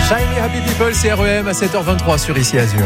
Shiny Happy People, c'est REM à 7h23 sur Ici Azur.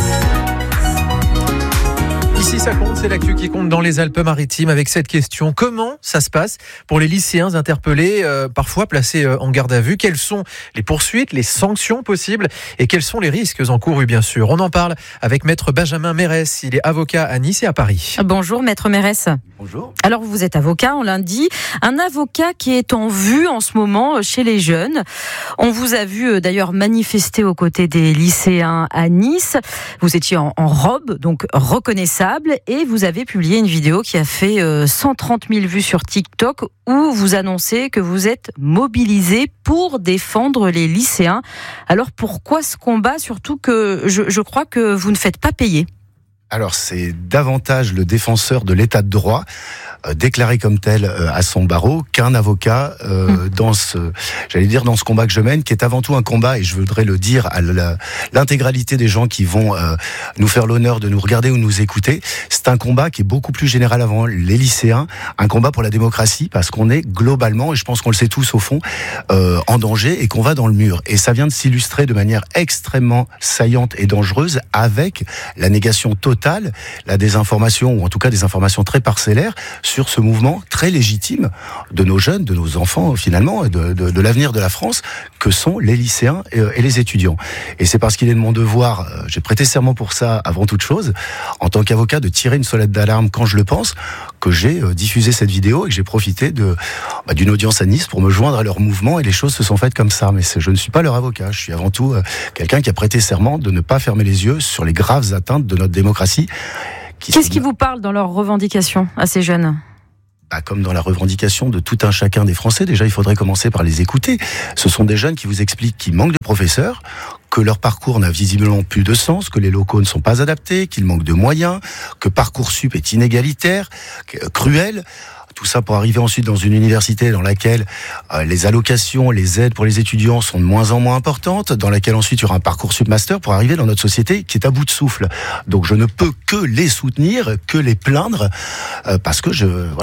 Ici ça compte, c'est l'actu qui compte dans les Alpes-Maritimes avec cette question. Comment ça se passe pour les lycéens interpellés, parfois placés en garde à vue? Quelles sont les poursuites, les sanctions possibles et quels sont les risques encourus bien sûr? On en parle avec maître Benjamin Mérès, il est avocat à Nice et à Paris. Bonjour maître Mérès. Bonjour. Alors vous êtes avocat, on l'a dit, un avocat qui est en vue en ce moment chez les jeunes. On vous a vu d'ailleurs manifester aux côtés des lycéens à Nice. Vous étiez en robe, donc reconnaissable. Et vous avez publié une vidéo qui a fait 130 000 vues sur TikTok où vous annoncez que vous êtes mobilisé pour défendre les lycéens. Alors pourquoi ce combat? Surtout que je crois que vous ne faites pas payer. Alors c'est davantage le défenseur de l'état de droit déclaré comme tel à son barreau qu'un avocat dans ce combat que je mène, qui est avant tout un combat, et je voudrais le dire à l'intégralité des gens qui vont nous faire l'honneur de nous regarder ou nous écouter. C'est un combat qui est beaucoup plus général avant les lycéens, un combat pour la démocratie, parce qu'on est globalement, et je pense qu'on le sait tous au fond, en danger et qu'on va dans le mur. Et ça vient de s'illustrer de manière extrêmement saillante et dangereuse avec la négation totale, la désinformation, ou en tout cas des informations très parcellaires sur ce mouvement très légitime de nos jeunes, de nos enfants finalement, de l'avenir de la France, que sont les lycéens et les étudiants. Et c'est parce qu'il est de mon devoir, j'ai prêté serment pour ça avant toute chose, en tant qu'avocat, de tirer une sonnette d'alarme quand je le pense, que j'ai diffusé cette vidéo et que j'ai profité d'une audience à Nice pour me joindre à leur mouvement, et les choses se sont faites comme ça. Mais je ne suis pas leur avocat, je suis avant tout quelqu'un qui a prêté serment de ne pas fermer les yeux sur les graves atteintes de notre démocratie. Qu'est-ce qui vous parle dans leurs revendications à ces jeunes ? Comme dans la revendication de tout un chacun des Français, déjà il faudrait commencer par les écouter. Ce sont des jeunes qui vous expliquent qu'ils manquent de professeurs, que leur parcours n'a visiblement plus de sens, que les locaux ne sont pas adaptés, qu'ils manquent de moyens, que Parcoursup est inégalitaire, cruel. Tout ça pour arriver ensuite dans une université dans laquelle les allocations, les aides pour les étudiants sont de moins en moins importantes, dans laquelle ensuite il y aura un Parcoursup master pour arriver dans notre société qui est à bout de souffle. Donc je ne peux que les soutenir, que les plaindre, parce que je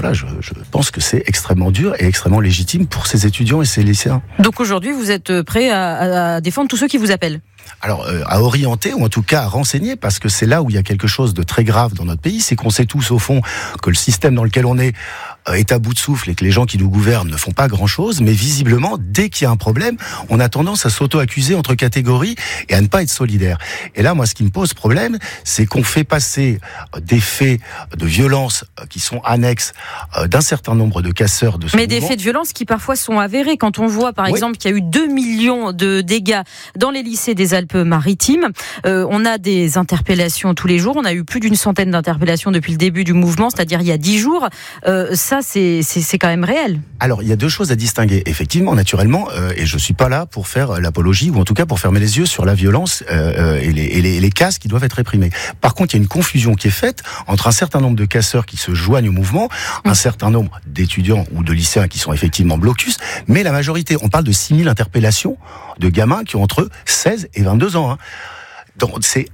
pense que c'est extrêmement dur et extrêmement légitime pour ces étudiants et ces lycéens. Donc aujourd'hui vous êtes prêt à défendre tous ceux qui vous appellent ? Alors, à orienter, ou en tout cas à renseigner, parce que c'est là où il y a quelque chose de très grave dans notre pays, c'est qu'on sait tous au fond que le système dans lequel on est à bout de souffle et que les gens qui nous gouvernent ne font pas grand-chose, mais visiblement, dès qu'il y a un problème, on a tendance à s'auto-accuser entre catégories et à ne pas être solidaire. Et là, moi, ce qui me pose problème, c'est qu'on fait passer des faits de violence qui sont annexes d'un certain nombre de casseurs de ce Mais mouvement. des faits de violence qui parfois sont avérés. Quand on voit, par exemple, qu'il y a eu 2 millions de dégâts dans les lycées des Alpes-Maritimes, on a des interpellations tous les jours. On a eu plus d'une centaine d'interpellations depuis le début du mouvement, c'est-à-dire il y a 10 jours. Ça, c'est quand même réel. Alors, il y a deux choses à distinguer. Effectivement, naturellement, et je suis pas là pour faire l'apologie, ou en tout cas pour fermer les yeux sur la violence et les casses qui doivent être réprimés. Par contre, il y a une confusion qui est faite entre un certain nombre de casseurs qui se joignent au mouvement, un certain nombre d'étudiants ou de lycéens qui sont effectivement blocus, mais la majorité, on parle de 6 000 interpellations de gamins qui ont entre 16 et 22 ans. Donc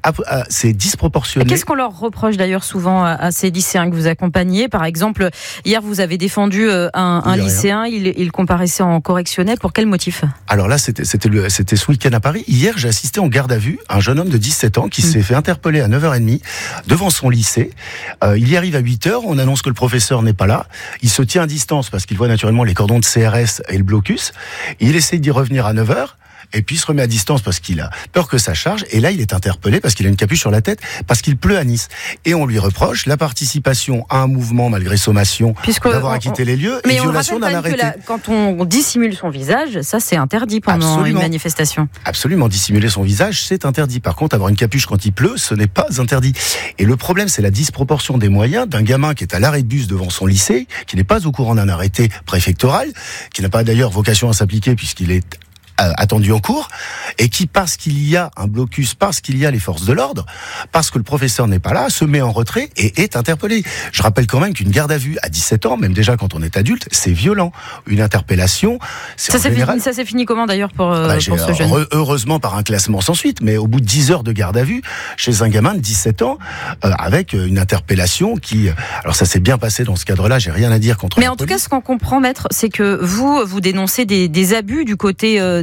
c'est disproportionné. Qu'est-ce qu'on leur reproche d'ailleurs souvent à ces lycéens que vous accompagnez? Par exemple, hier vous avez défendu un lycéen, il comparaissait en correctionnel. Pour quel motif? Alors là, c'était ce week-end à Paris. Hier, j'ai assisté en garde à vue un jeune homme de 17 ans qui s'est fait interpeller à 9h30 devant son lycée. Il y arrive à 8h, on annonce que le professeur n'est pas là. Il se tient à distance parce qu'il voit naturellement les cordons de CRS et le blocus. Il essaie d'y revenir à 9h. Et puis il se remet à distance parce qu'il a peur que ça charge. Et là, il est interpellé parce qu'il a une capuche sur la tête, parce qu'il pleut à Nice. Et on lui reproche la participation à un mouvement malgré sommation, d'avoir quitté les lieux, et violation d'un arrêté. Quand on dissimule son visage, ça c'est interdit pendant une manifestation. Absolument, dissimuler son visage, c'est interdit. Par contre, avoir une capuche quand il pleut, ce n'est pas interdit. Et le problème, c'est la disproportion des moyens d'un gamin qui est à l'arrêt de bus devant son lycée, qui n'est pas au courant d'un arrêté préfectoral, qui n'a pas d'ailleurs vocation à s'appliquer puisqu'il est attendu en cours, et qui, parce qu'il y a un blocus, parce qu'il y a les forces de l'ordre, parce que le professeur n'est pas là, se met en retrait et est interpellé. Je rappelle quand même qu'une garde à vue à 17 ans, même déjà quand on est adulte, c'est violent. Une interpellation, c'est ça s'est fini comment d'ailleurs pour ce jeune? Heureusement par un classement sans suite, mais au bout de 10 heures de garde à vue, chez un gamin de 17 ans, avec une interpellation qui... Alors ça s'est bien passé dans ce cadre-là, j'ai rien à dire contre Mais en tout cas, ce qu'on comprend, maître, c'est que vous dénoncez des abus du côté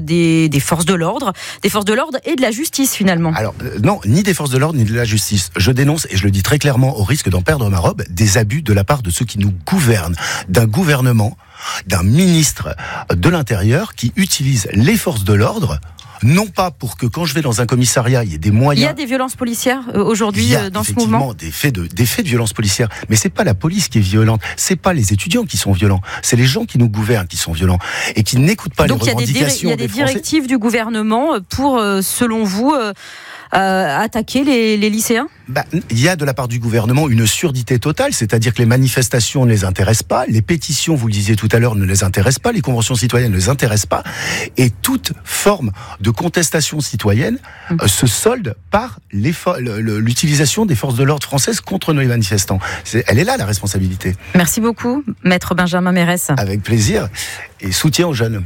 des forces de l'ordre et de la justice finalement. Alors non, ni des forces de l'ordre ni de la justice. Je dénonce, et je le dis très clairement au risque d'en perdre ma robe, des abus de la part de ceux qui nous gouvernent, d'un gouvernement, d'un ministre de l'Intérieur qui utilise les forces de l'ordre, non pas pour que quand je vais dans un commissariat, il y ait des moyens. Il y a des violences policières aujourd'hui dans ce mouvement. Des faits de violence policière, mais c'est pas la police qui est violente, c'est pas les étudiants qui sont violents, c'est les gens qui nous gouvernent qui sont violents et qui n'écoutent pas les revendications des Français. Donc il y a des directives du gouvernement pour, selon vous, attaquer les lycéens ? Il y a de la part du gouvernement une surdité totale, c'est-à-dire que les manifestations ne les intéressent pas, les pétitions, vous le disiez tout à l'heure, ne les intéressent pas, les conventions citoyennes ne les intéressent pas, et toute forme de contestation citoyenne se solde par l'utilisation des forces de l'ordre françaises contre les manifestants. Elle est là la responsabilité. Merci beaucoup, Maître Benjamin Mérès. Avec plaisir, et soutien aux jeunes.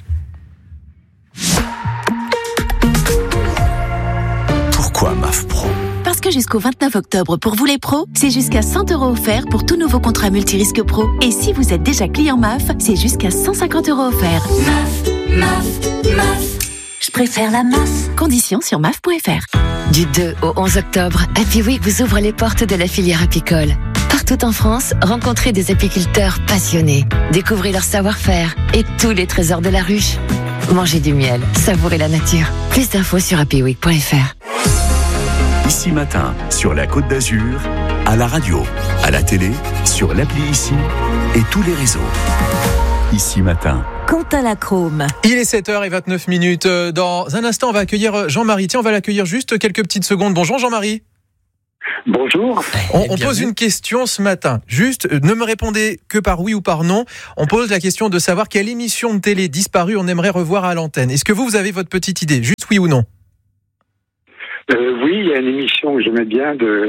Pourquoi MAF Pro ? Parce que jusqu'au 29 octobre, pour vous les pros, c'est jusqu'à 100 € offerts pour tout nouveau contrat multirisque pro. Et si vous êtes déjà client MAF, c'est jusqu'à 150 € offerts. MAF. Je préfère la MAF. Conditions sur maf.fr. Du 2 au 11 octobre, Happy Week vous ouvre les portes de la filière apicole. Partout en France, rencontrez des apiculteurs passionnés. Découvrez leur savoir-faire et tous les trésors de la ruche. Mangez du miel, savourez la nature. Plus d'infos sur happyweek.fr. Ici Matin, sur la Côte d'Azur, à la radio, à la télé, sur l'appli Ici et tous les réseaux. Ici Matin. Quentin Lacrome. Il est 7h29. Dans un instant, on va accueillir Jean-Marie. Tiens, on va l'accueillir juste quelques petites secondes. Bonjour Jean-Marie. Bonjour. On pose une question ce matin. Juste, ne me répondez que par oui ou par non. On pose la question de savoir quelle émission de télé disparue on aimerait revoir à l'antenne. Est-ce que vous avez votre petite idée ? Juste oui ou non ? Oui, il y a une émission que j'aimais bien de...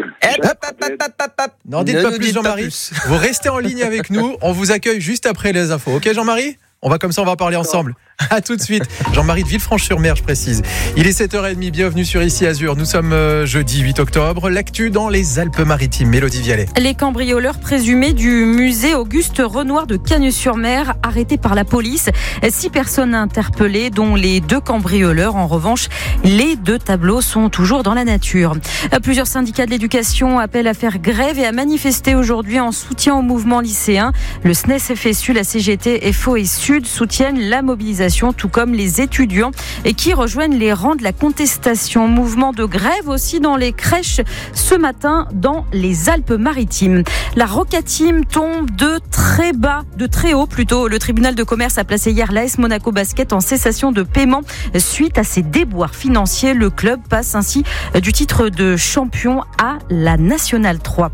Non, dites pas plus Jean-Marie. Vous restez en ligne avec nous. On vous accueille juste après les infos. Ok Jean-Marie ? On va comme ça, on va parler ensemble. À tout de suite. Jean-Marie de Villefranche-sur-Mer, je précise. Il est 7h30, bienvenue sur Ici Azur. Nous sommes jeudi 8 octobre. L'actu dans les Alpes-Maritimes. Mélodie Vialet. Les cambrioleurs présumés du musée Auguste Renoir de Cagnes-sur-Mer, arrêtés par la police. 6 personnes interpellées, dont les 2 cambrioleurs. En revanche, les 2 tableaux sont toujours dans la nature. Plusieurs syndicats de l'éducation appellent à faire grève et à manifester aujourd'hui en soutien au mouvement lycéen. Le SNES-FSU, la CGT, FO et Sud soutiennent la mobilisation, tout comme les étudiants et qui rejoignent les rangs de la contestation. Mouvement de grève aussi dans les crèches ce matin dans les Alpes-Maritimes. La Rocatim tombe de très haut plutôt. Le tribunal de commerce a placé hier l'AS Monaco Basket en cessation de paiement suite à ses déboires financiers. Le club passe ainsi du titre de champion à la Nationale 3.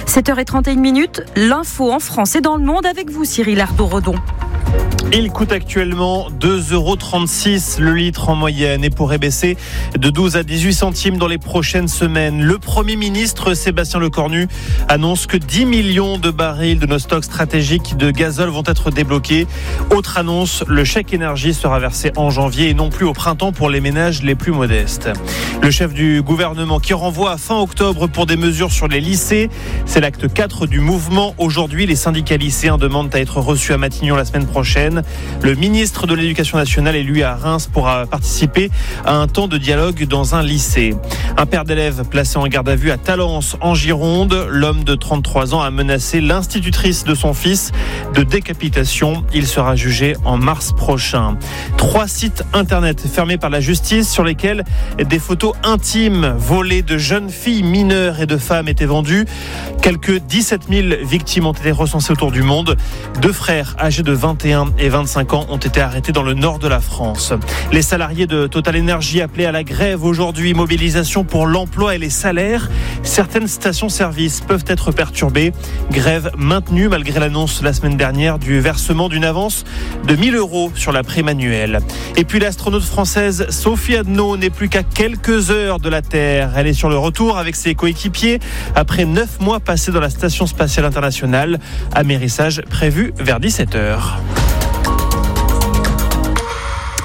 7h31, l'info en France et dans le monde avec vous Cyril Ardo-Redon. Il coûte actuellement 2,36 € le litre en moyenne et pourrait baisser de 12 à 18 centimes dans les prochaines semaines. Le Premier ministre Sébastien Lecornu annonce que 10 millions de barils de nos stocks stratégiques de gazole vont être débloqués. Autre annonce, le chèque énergie sera versé en janvier et non plus au printemps pour les ménages les plus modestes. Le chef du gouvernement qui renvoie à fin octobre pour des mesures sur les lycées, c'est l'acte 4 du mouvement. Aujourd'hui, les syndicats lycéens demandent à être reçus à Matignon la semaine prochaine. Le ministre de l'Éducation nationale est lui à Reims pour participer à un temps de dialogue dans un lycée. Un père d'élèves placé en garde à vue à Talence en Gironde. L'homme de 33 ans a menacé l'institutrice de son fils de décapitation. Il sera jugé en mars prochain. 3 sites internet fermés par la justice sur lesquels des photos intimes volées de jeunes filles mineures et de femmes étaient vendues. Quelques 17 000 victimes ont été recensées autour du monde. 2 frères âgés de 21 et 25 ans ont été arrêtés dans le nord de la France. Les salariés de Total Energy appelés à la grève aujourd'hui, mobilisation pour l'emploi et les salaires. Certaines stations-service peuvent être perturbées. Grève maintenue malgré l'annonce la semaine dernière du versement d'une avance de 1 000 € sur la prime annuelle. Et puis l'astronaute française Sophie Adno n'est plus qu'à quelques heures de la Terre. Elle est sur le retour avec ses coéquipiers après 9 mois passés dans la Station Spatiale Internationale. Amérissage prévu vers 17h. Et on vous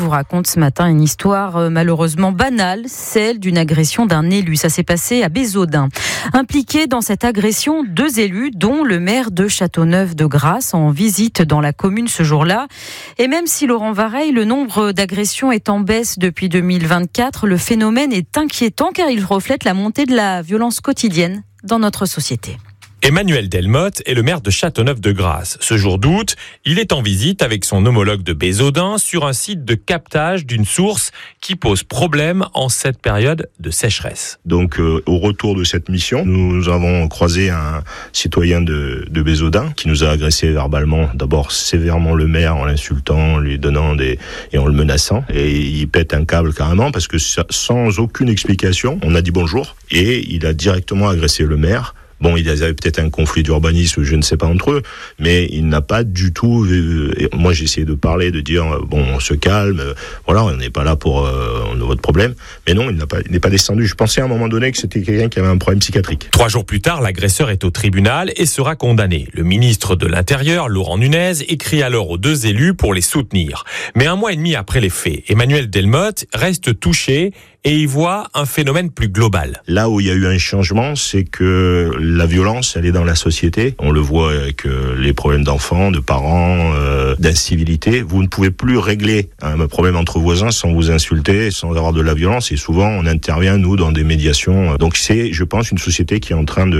vous raconte ce matin une histoire malheureusement banale, celle d'une agression d'un élu. Ça s'est passé à Bézaudun. Impliqués dans cette agression, 2 élus, dont le maire de Châteauneuf-de-Grasse, en visite dans la commune ce jour-là. Et même si Laurent Vareille, le nombre d'agressions est en baisse depuis 2024, le phénomène est inquiétant car il reflète la montée de la violence quotidienne dans notre société. Emmanuel Delmotte est le maire de Châteauneuf-de-Grasse. Ce jour d'août, il est en visite avec son homologue de Bézaudun sur un site de captage d'une source qui pose problème en cette période de sécheresse. Donc au retour de cette mission, nous avons croisé un citoyen de Bézaudun qui nous a agressé verbalement, d'abord sévèrement le maire en l'insultant, en lui donnant et en le menaçant. Et il pète un câble carrément parce que sans aucune explication, on a dit bonjour et il a directement agressé le maire. Bon, il y avait peut-être un conflit d'urbanisme, je ne sais pas entre eux, mais il n'a pas du tout... Moi, j'ai essayé de parler, de dire, bon, on se calme, voilà, on n'est pas là pour votre problème. Mais non, il n'est pas descendu. Je pensais à un moment donné que c'était quelqu'un qui avait un problème psychiatrique. 3 jours plus tard, l'agresseur est au tribunal et sera condamné. Le ministre de l'Intérieur, Laurent Nunez, écrit alors aux 2 élus pour les soutenir. Mais 1 mois et demi après les faits, Emmanuel Delmotte reste touché et y voit un phénomène plus global. Là où il y a eu un changement, c'est que la violence, elle est dans la société. On le voit avec les problèmes d'enfants, de parents, d'incivilité. Vous ne pouvez plus régler un problème entre voisins sans vous insulter, sans avoir de la violence. Et souvent, on intervient, nous, dans des médiations. Donc c'est, je pense, une société qui est en train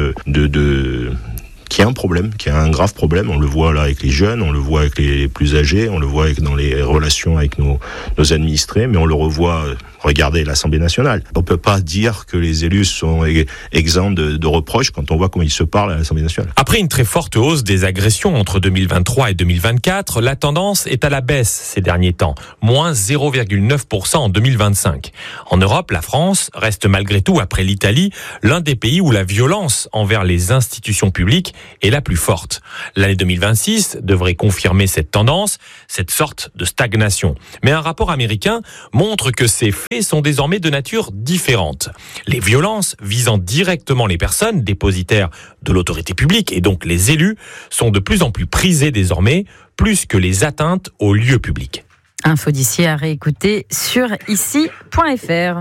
qui a un problème, qui a un grave problème. On le voit là avec les jeunes, on le voit avec les plus âgés, on le voit dans les relations avec nos administrés, mais on le revoit. Regardez l'Assemblée nationale. On peut pas dire que les élus sont exempts de reproches quand on voit comment ils se parlent à l'Assemblée nationale. Après une très forte hausse des agressions entre 2023 et 2024, la tendance est à la baisse ces derniers temps, moins 0,9% en 2025. En Europe, la France reste malgré tout, après l'Italie, l'un des pays où la violence envers les institutions publiques est la plus forte. L'année 2026 devrait confirmer cette tendance, cette sorte de stagnation. Mais un rapport américain montre que ces faits sont désormais de nature différente. Les violences visant directement les personnes dépositaires de l'autorité publique et donc les élus sont de plus en plus prisées désormais, plus que les atteintes aux lieux publics. Info d'ici à réécouter sur ici.fr.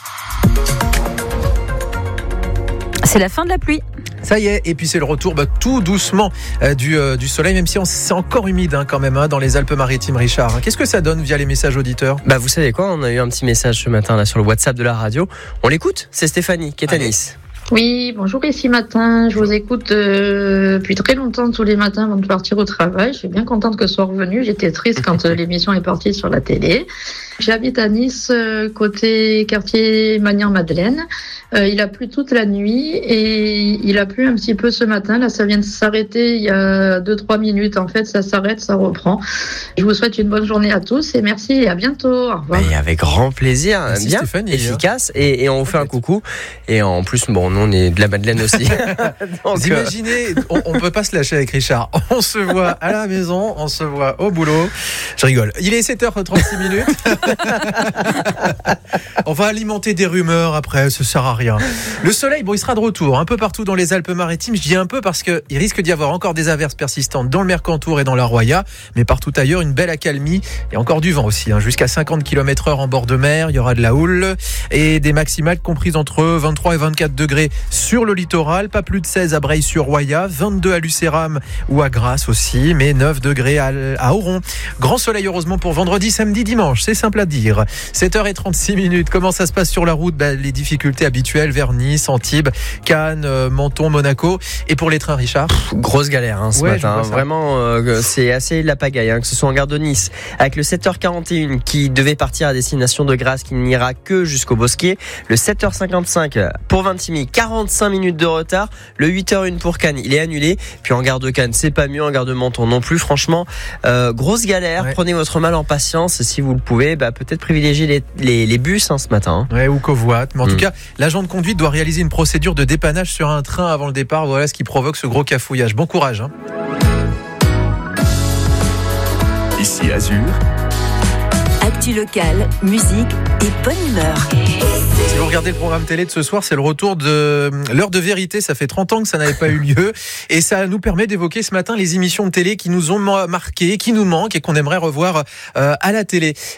C'est la fin de la pluie. Ça y est, et puis c'est le retour tout doucement du soleil, même si c'est encore humide quand même dans les Alpes-Maritimes, Richard. Qu'est-ce que ça donne via les messages auditeurs ? Vous savez quoi, on a eu un petit message ce matin là sur le WhatsApp de la radio. On l'écoute, c'est Stéphanie qui est à Nice. Oui, bonjour ici matin, je vous écoute depuis très longtemps tous les matins avant de partir au travail. Je suis bien contente que ce soit revenu, j'étais triste quand l'émission est partie sur la télé. J'habite à Nice, côté quartier Magnan-Madeleine. Il a plu toute la nuit et il a plu un petit peu ce matin. Là, ça vient de s'arrêter il y a 2-3 minutes. En fait, ça s'arrête, ça reprend. Je vous souhaite une bonne journée à tous et merci et à bientôt. Au revoir. Et avec grand plaisir, merci bien, Stéphanie, efficace. Et on vous fait un coucou. Et en plus, nous, on est de la Madeleine aussi. Donc, vous imaginez, on ne peut pas se lâcher avec Richard. On se voit à la maison, on se voit au boulot. Je rigole. Il est 7h36 minutes. On va alimenter des rumeurs après, ça sert à rien. Le soleil, il sera de retour un peu partout dans les Alpes-Maritimes. Je dis un peu parce qu'il risque d'y avoir encore des averses persistantes dans le Mercantour et dans la Roya, mais partout ailleurs, une belle accalmie et encore du vent aussi, jusqu'à 50 km/h en bord de mer. Il y aura de la houle et des maximales comprises entre 23 et 24 degrés sur le littoral, pas plus de 16 à Breil-sur-Roya, 22 à Lucéram ou à Grasse aussi, mais 9 degrés à Auron. Grand soleil heureusement pour vendredi, samedi, dimanche, c'est simple à dire. 7h36 minutes, comment ça se passe sur la route ? Les difficultés habituelles vers Nice, Antibes, Cannes, Menton, Monaco. Et pour les trains, Richard ? Grosse galère ce matin, vraiment c'est assez la pagaille, que ce soit en gare de Nice, avec le 7h41 qui devait partir à destination de Grasse, qui n'ira que jusqu'au Bosquet, le 7h55 pour Vintimille, 45 minutes de retard, le 8h01 pour Cannes, il est annulé, puis en gare de Cannes c'est pas mieux, en gare de Menton non plus, franchement grosse galère, ouais. Prenez votre mal en patience si vous le pouvez, peut-être privilégier les bus ce matin. Ouais, ou covoites, mais en tout cas l'agent de conduite doit réaliser une procédure de dépannage sur un train avant le départ, voilà ce qui provoque ce gros cafouillage. Bon courage. Ici Azur. Actu locale, musique et bonne humeur. Si vous regardez le programme télé de ce soir, c'est le retour de l'heure de vérité. Ça fait 30 ans que ça n'avait pas eu lieu. Et ça nous permet d'évoquer ce matin les émissions de télé qui nous ont marqué, qui nous manquent et qu'on aimerait revoir à la télé.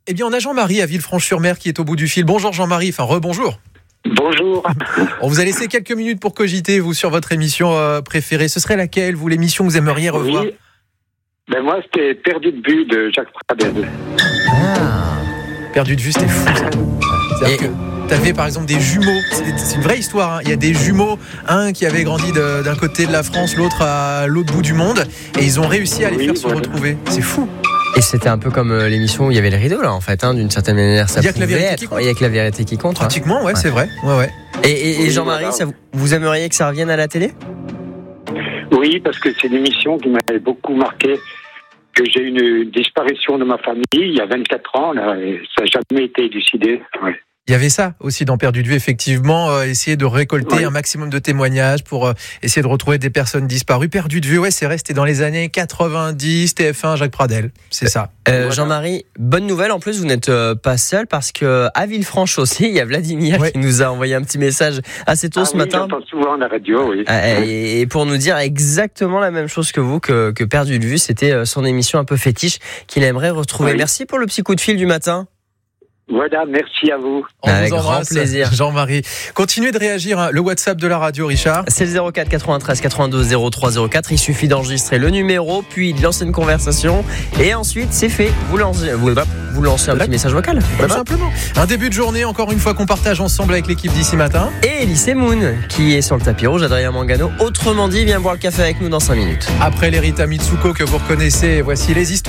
Eh bien, on a Jean-Marie à Villefranche-sur-Mer qui est au bout du fil. Bonjour Jean-Marie, enfin rebonjour. Bonjour. On vous a laissé quelques minutes pour cogiter, vous, sur votre émission préférée. Ce serait laquelle, vous, l'émission que vous aimeriez revoir? Oui. Ben moi, c'était Perdu de vue de Jacques Pradel. Perdu de vue, c'était fou, ça. C'est-à-dire que t'avais par exemple des jumeaux, c'est une vraie histoire, hein. Il y a des jumeaux, un qui avait grandi d'un côté de la France, l'autre à l'autre bout du monde, et ils ont réussi à les faire se retrouver. C'est fou. Et c'était un peu comme l'émission où il y avait le rideau, là, en fait, hein, d'une certaine manière. Ça pouvait être. Il y a que la vérité qui compte. Pratiquement, ouais, c'est vrai. Ouais. Et Jean-Marie, vous aimeriez que ça revienne à la télé? Oui, parce que c'est une émission qui m'avait beaucoup marqué. Que j'ai eu une disparition de ma famille il y a 24 ans, là, et ça n'a jamais été élucidé. Ouais. Il y avait ça aussi dans Perdu de vue, effectivement, essayer de récolter un maximum de témoignages pour essayer de retrouver des personnes disparues. Perdu de vue, ouais, c'est resté dans les années 90, TF1, Jacques Pradel, c'est ça. Jean-Marie, bonne nouvelle, en plus vous n'êtes pas seul parce que à Villefranche aussi, il y a Vladimir qui nous a envoyé un petit message assez tôt ce matin. J'entends souvent la radio, oui. Et pour nous dire exactement la même chose que vous, que Perdu de vue, c'était son émission un peu fétiche qu'il aimerait retrouver. Merci pour le petit coup de fil du matin. Voilà, merci à vous. Avec grand plaisir. Jean-Marie. Continuez de réagir, hein. Le WhatsApp de la radio, Richard. C'est le 04 93 92 03 04. Il suffit d'enregistrer le numéro, puis de lancer une conversation. Et ensuite, c'est fait. Vous lancez un petit message vocal. Tout simplement. Un début de journée, encore une fois, qu'on partage ensemble avec l'équipe d'ici matin. Et Elise Moon, qui est sur le tapis rouge, Adrien Mangano. Autrement dit, viens boire le café avec nous dans 5 minutes. Après les Rita Mitsuko que vous reconnaissez, voici les histoires.